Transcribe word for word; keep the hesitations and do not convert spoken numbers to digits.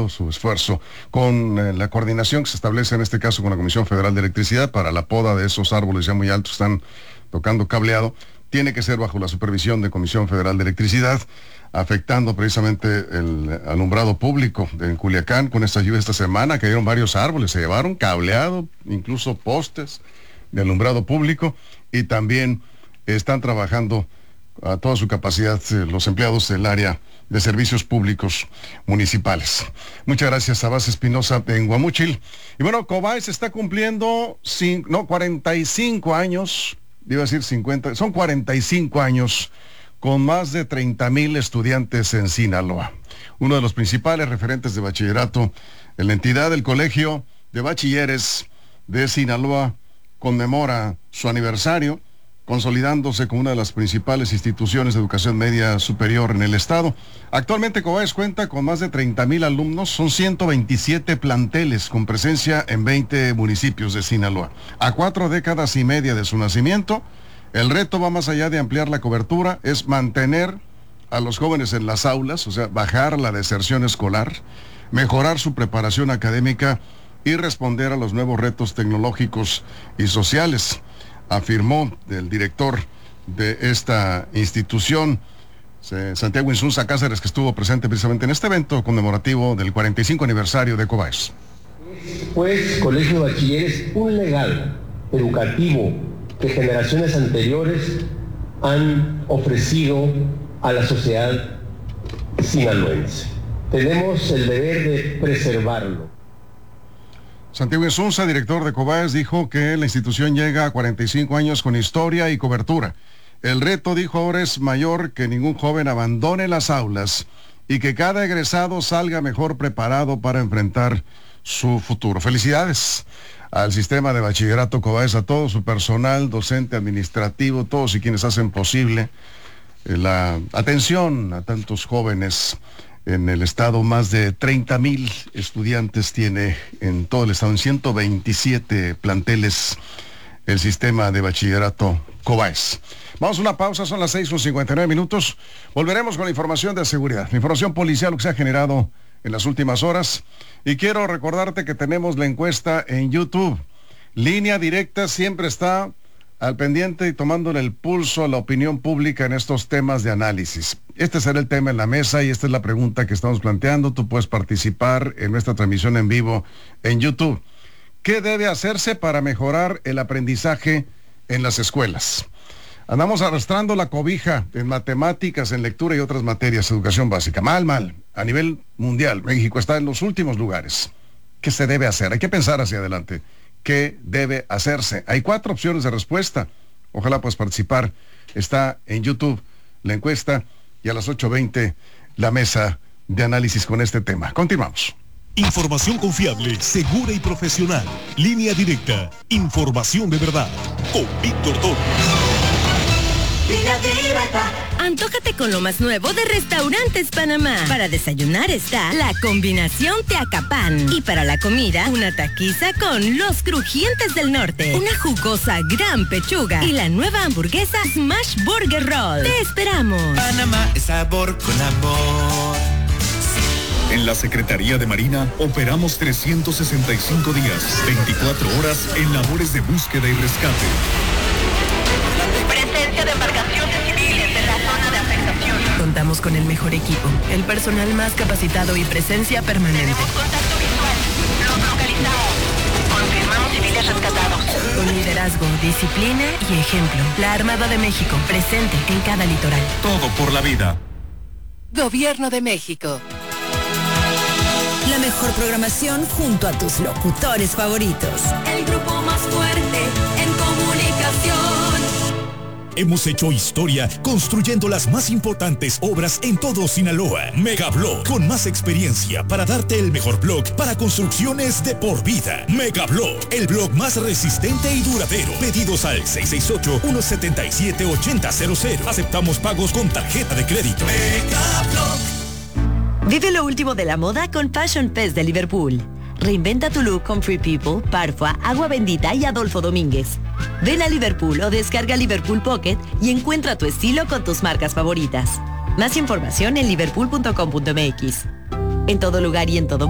todo su esfuerzo con eh, la coordinación que se establece en este caso con la Comisión Federal de Electricidad para la poda de esos árboles ya muy altos, están tocando cableado. Tiene que ser bajo la supervisión de Comisión Federal de Electricidad, afectando precisamente el alumbrado público en Culiacán. Con esta lluvia esta semana cayeron varios árboles, se llevaron cableado, incluso postes de alumbrado público, y también están trabajando a toda su capacidad eh, los empleados del área de servicios públicos municipales. Muchas gracias a Bas Espinosa en Guamúchil. Y bueno, Cobáez está cumpliendo cinco, no, cuarenta y cinco años, iba a decir cincuenta, son cuarenta y cinco años con más de treinta mil estudiantes en Sinaloa. Uno de los principales referentes de bachillerato en la entidad, del Colegio de Bachilleres de Sinaloa, conmemora su aniversario, consolidándose como una de las principales instituciones de educación media superior en el estado. Actualmente Cobáez cuenta con más de treinta mil alumnos, son ciento veintisiete planteles con presencia en veinte municipios de Sinaloa. A cuatro décadas y media de su nacimiento, el reto va más allá de ampliar la cobertura, es mantener a los jóvenes en las aulas, o sea, bajar la deserción escolar, mejorar su preparación académica y responder a los nuevos retos tecnológicos y sociales, afirmó el director de esta institución, Santiago Insunza Cáceres, que estuvo presente precisamente en este evento conmemorativo del cuarenta y cinco aniversario de Cobáez. Pues, Colegio de Bachilleres, un legado educativo que generaciones anteriores han ofrecido a la sociedad sinaloense. Tenemos el deber de preservarlo. Santiago Insunza, director de Cobáez, dijo que la institución llega a cuarenta y cinco años con historia y cobertura. El reto, dijo, ahora es mayor, que ningún joven abandone las aulas y que cada egresado salga mejor preparado para enfrentar su futuro. Felicidades al sistema de bachillerato Cobáez, a todo su personal, docente, administrativo, todos y quienes hacen posible la atención a tantos jóvenes en el estado. Más de treinta mil estudiantes tiene en todo el estado, en ciento veintisiete planteles, el sistema de bachillerato Cobáez. Vamos a una pausa, son las seis con cincuenta y nueve minutos. Volveremos con la información de seguridad, la información policial que se ha generado en las últimas horas. Y quiero recordarte que tenemos la encuesta en YouTube. Línea Directa siempre está al pendiente y tomándole el pulso a la opinión pública en estos temas de análisis. Este será el tema en la mesa y esta es la pregunta que estamos planteando. Tú puedes participar en nuestra transmisión en vivo en YouTube. ¿Qué debe hacerse para mejorar el aprendizaje en las escuelas? Andamos arrastrando la cobija en matemáticas, en lectura y otras materias, educación básica. Mal, mal. A nivel mundial, México está en los últimos lugares. ¿Qué se debe hacer? Hay que pensar hacia adelante. ¿Qué debe hacerse? Hay cuatro opciones de respuesta. Ojalá puedas participar. Está en YouTube la encuesta y a las ocho veinte la mesa de análisis con este tema. Continuamos. Información confiable, segura y profesional. Línea Directa. Información de verdad. Con Víctor Torres. Antójate con lo más nuevo de Restaurantes Panamá. Para desayunar está la combinación Teacapán. Y para la comida, una taquiza con los crujientes del norte, una jugosa gran pechuga y la nueva hamburguesa Smash Burger Roll. ¡Te esperamos! Panamá es sabor con amor. En la Secretaría de Marina operamos trescientos sesenta y cinco días, veinticuatro horas en labores de búsqueda y rescate. Presencia de embarcaciones civiles en la zona de afectación. Contamos con el mejor equipo, el personal más capacitado y presencia permanente. Tenemos contacto visual. Los localizamos. Confirmamos civiles rescatados. Con liderazgo, disciplina y ejemplo. La Armada de México, presente en cada litoral. Todo por la vida. Gobierno de México. La mejor programación junto a tus locutores favoritos. El grupo más fuerte en comunicación. Hemos hecho historia construyendo las más importantes obras en todo Sinaloa. Megablog, con más experiencia para darte el mejor blog para construcciones de por vida. Megablog, el blog más resistente y duradero. Pedidos al seis seis ocho, uno siete siete, ocho cero cero cero. Aceptamos pagos con tarjeta de crédito. Megablog. Vive lo último de la moda con Fashion Fest de Liverpool. Reinventa tu look con Free People, Parfua, Agua Bendita y Adolfo Domínguez. Ven a Liverpool o descarga Liverpool Pocket y encuentra tu estilo con tus marcas favoritas. Más información en liverpool punto com punto m x. En todo lugar y en todo